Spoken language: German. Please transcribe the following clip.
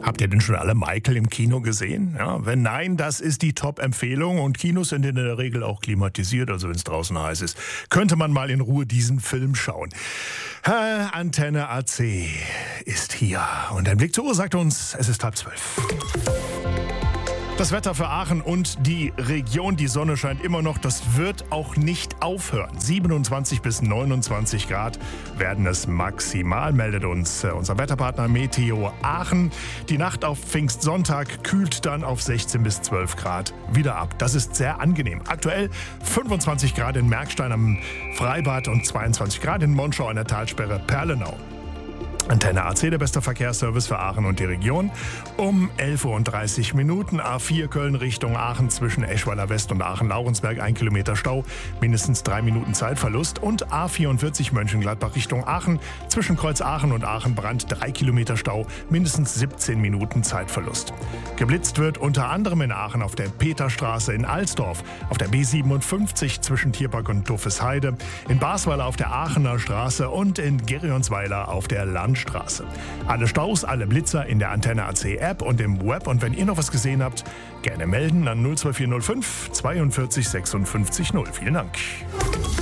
Habt ihr denn schon alle Michael im Kino gesehen? Ja, wenn nein, das ist die Top-Empfehlung und Kinos sind in der Regel auch klimatisiert, also wenn es draußen heiß ist, könnte man mal in Ruhe diesen Film schauen. Antenne AC ist hier und ein Blick zur Uhr sagt uns, es ist 11:30. Das Wetter für Aachen und die Region, die Sonne scheint immer noch, das wird auch nicht aufhören. 27 bis 29 Grad werden es maximal, meldet uns unser Wetterpartner Meteo Aachen. Die Nacht auf Pfingstsonntag kühlt dann auf 16 bis 12 Grad wieder ab. Das ist sehr angenehm. Aktuell 25 Grad in Merkstein am Freibad und 22 Grad in Monschau an der Talsperre Perlenau. Antenne AC, der beste Verkehrsservice für Aachen und die Region. Um 11:30 Uhr A4 Köln Richtung Aachen zwischen Eschweiler West und Aachen-Laurensberg 1 Kilometer Stau, mindestens 3 Minuten Zeitverlust. Und A44 Mönchengladbach Richtung Aachen zwischen Kreuz Aachen und Aachen-Brand 3 Kilometer Stau, mindestens 17 Minuten Zeitverlust. Geblitzt wird unter anderem in Aachen auf der Peterstraße, in Alsdorf, auf der B57 zwischen Tierpark und Duffesheide, in Basweiler auf der Aachener Straße und in Gerionsweiler auf der Landstraße. Alle Staus, alle Blitzer in der Antenne AC App und im Web. Und wenn ihr noch was gesehen habt, gerne melden an 02405 42 56 0. Vielen Dank.